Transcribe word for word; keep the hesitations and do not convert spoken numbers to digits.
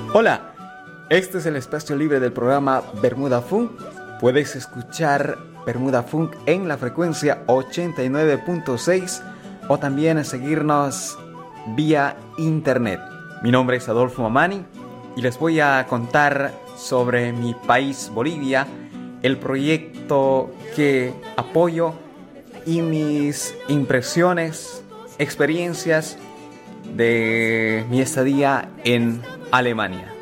Hola, este es el espacio libre del programa Bermuda Funk. Puedes escuchar Bermuda Funk en la frecuencia ochenta y nueve punto seis o también seguirnos vía internet. Mi nombre es Adolfo Mamani y les voy a contar sobre mi país, Bolivia, el proyecto que apoyo y mis impresiones, experiencias de mi estadía en Alemania.